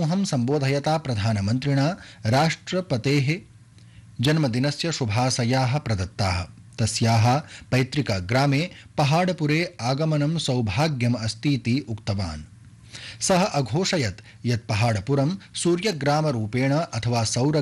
जनसमूहं सम्बोधयता प्रधानमन्त्रिणा राष्ट्रपतेः जन्मदिनस्य शुभाशयाः प्रदत्ताः। तस्याः पैतृकग्रामे पहाड़पुरे आगमनं सौभाग्यम् अस्तीति उक्तवान्। सः अघोषयत् यत् पहाड़पुरं सूर्यग्रामरूपेण अथवा सौर